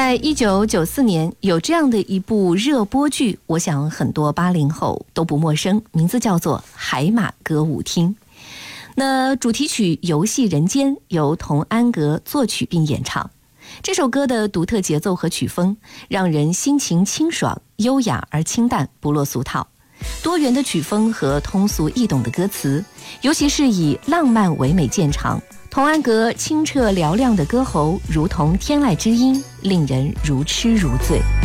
在1994年，有这样的一部热播剧，我想很多80后都不陌生，名字叫做《海马歌舞厅》。那主题曲《游戏人间》由童安格作曲并演唱。这首歌的独特节奏和曲风，让人心情清爽、优雅而清淡，不落俗套。多元的曲风和通俗易懂的歌词，尤其是以浪漫唯美见长。童安格清澈嘹亮的歌喉，如同天籁之音，令人如痴如醉。